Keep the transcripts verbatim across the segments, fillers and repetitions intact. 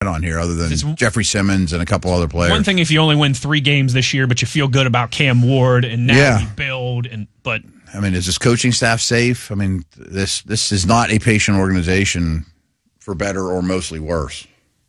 on here other than it's, Jeffrey Simmons and a couple other players. One thing if you only win three games this year, but you feel good about Cam Ward and now yeah. you build and but I mean, is this coaching staff safe? I mean, this this is not a patient organization for better or mostly worse.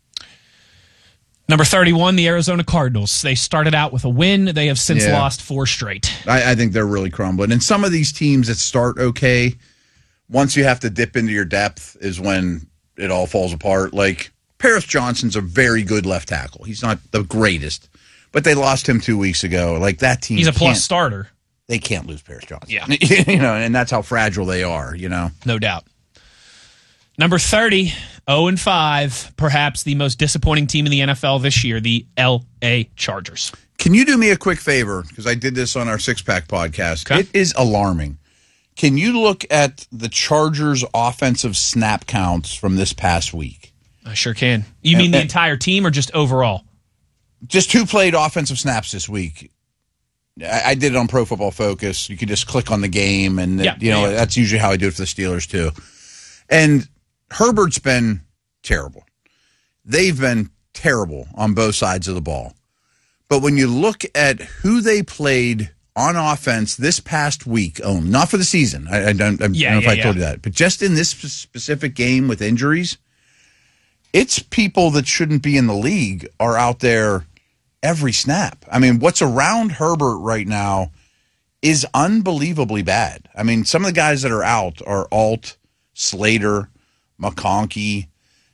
Number thirty-one, the Arizona Cardinals. They started out with a win. They have since yeah. lost four straight. I, I think they're really crumbling. And some of these teams that start okay, once you have to dip into your depth is when it all falls apart. Like, Paris Johnson's a very good left tackle. He's not the greatest, but they lost him two weeks ago. Like, that team, he's a plus starter. They can't lose Paris Johnson. Yeah, you know, and that's how fragile they are. You know, no doubt. Number thirty, oh and five, perhaps the most disappointing team in the N F L this year, the L A Chargers. Can you do me a quick favor? Because I did this on our Six Pack podcast. Okay. It is alarming. Can you look at the Chargers' offensive snap counts from this past week? I sure can. You mean and, the entire team or just overall? Just who played offensive snaps this week? I, I did it on Pro Football Focus. You can just click on the game, and yeah, you know yeah. that's usually how I do it for the Steelers too. And Herbert's been terrible. They've been terrible on both sides of the ball. But when you look at who they played on offense this past week, oh, not for the season. I, I don't, I yeah, don't know yeah, if I yeah. told you that. But just in this specific game with injuries, it's people that shouldn't be in the league are out there every snap. I mean, what's around Herbert right now is unbelievably bad. I mean, some of the guys that are out are Alt, Slater, McConkey,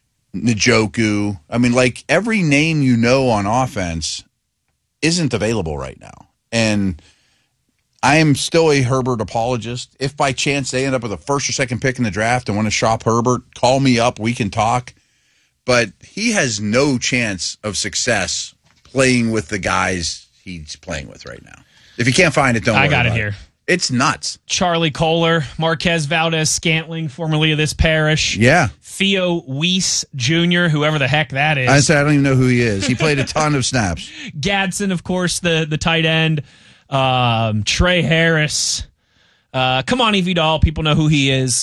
Njoku. I mean, like, every name you know on offense isn't available right now. And I am still a Herbert apologist. If by chance they end up with a first or second pick in the draft and want to shop Herbert, call me up. We can talk. But he has no chance of success playing with the guys he's playing with right now. If you can't find it, don't worry I got it about here. It. It's nuts. Charlie Kohler, Marquez Valdez-Scantling, formerly of this parish. Yeah. Theo Weiss Junior, whoever the heck that is. I said I don't even know who he is. He played a ton of snaps. Gadsden, of course, the, the tight end. Um, Trey Harris. Uh, come on, Evie Doll. People know who he is.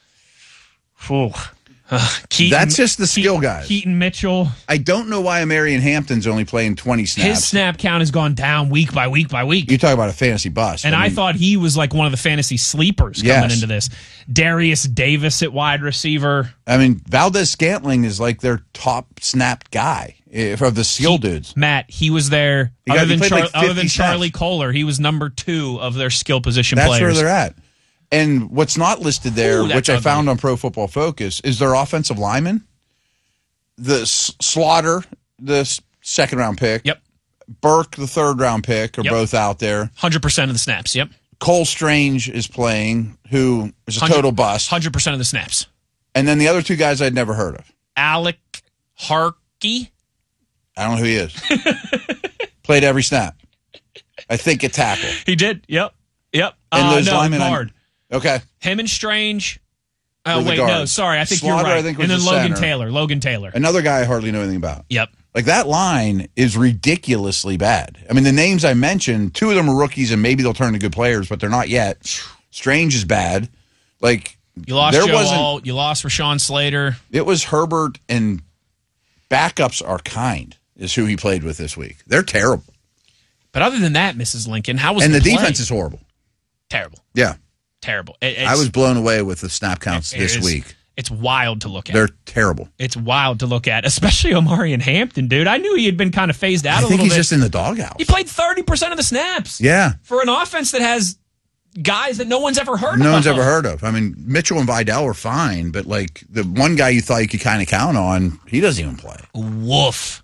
Whew. Uh, Keaton, That's just the skill Keaton, guys. Keaton Mitchell. I don't know why Marion Hampton's only playing twenty snaps. His snap count has gone down week by week by week. You talk about a fantasy bust. And I, mean, I thought he was like one of the fantasy sleepers coming yes. into this. Darius Davis at wide receiver. I mean, Valdez-Scantling is like their top snap guy of the skill he, dudes. Matt, he was there. He other, got, than Char- like other than snaps. Charlie Kohler, he was number two of their skill position That's players. That's where they're at. And what's not listed there, Ooh, which ugly. I found on Pro Football Focus, is their offensive lineman. The S- Slaughter, the s- second round pick. Yep. Burke, the third round pick, are yep. both out there. one hundred percent of the snaps, yep. Cole Strange is playing, who is a total bust. one hundred percent of the snaps. And then the other two guys I'd never heard of. Alec Harkey. I don't know who he is. Played every snap. I think at tackle. He did, yep. Yep. And uh, those no, linemen. guard. Okay. Him and Strange. Oh, wait, guards. no, sorry. I think Slaughter, you're right. I think, was and then the Logan center. Taylor. Logan Taylor. Another guy I hardly know anything about. Yep. Like, that line is ridiculously bad. I mean, the names I mentioned, two of them are rookies, and maybe they'll turn into good players, but they're not yet. Strange is bad. Like, you lost there Joe wasn't, Alt. You lost Rashawn Slater. It was Herbert, and backups are kind, is who he played with this week. They're terrible. But other than that, Missus Lincoln, how was and the the play? defense is horrible. Terrible. Yeah. Terrible. It, I was blown away with the snap counts it this is, week. It's wild to look at. They're terrible. It's wild to look at, especially Omarion Hampton, dude. I knew he had been kind of phased out I a think little he's bit. just in the doghouse. He played thirty percent of the snaps. Yeah. For an offense that has guys that no one's ever heard no of. No one's ever heard of. I mean, Mitchell and Vidal were fine, but, like, the one guy you thought you could kind of count on, he doesn't even play. Woof.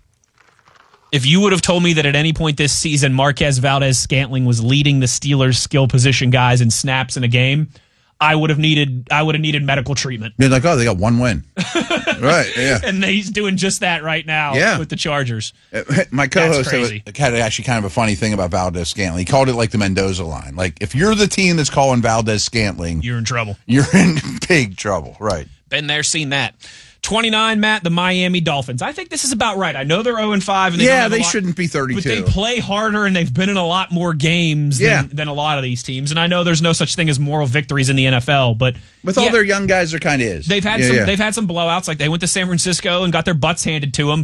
If you would have told me that at any point this season Marquez Valdez-Scantling was leading the Steelers' skill position guys in snaps in a game, I would have needed I would have needed medical treatment. You're like, oh, they got one win. Right, yeah. And he's doing just that right now yeah. with the Chargers. My co-host had, had actually kind of a funny thing about Valdez-Scantling. He called it like the Mendoza line. Like, if you're the team that's calling Valdez-Scantling, you're in trouble. You're in big trouble, right. Been there, seen that. twenty-nine, Matt, the Miami Dolphins. I think this is about right. I know they're oh and five. And they yeah, don't they have a lot, shouldn't be thirty-two. But they play harder, and they've been in a lot more games yeah. than, than a lot of these teams. And I know there's no such thing as moral victories in the N F L, but with yeah, all their young guys, there kind of is. They've had yeah, some. yeah. They've had some blowouts. Like they went to San Francisco and got their butts handed to them.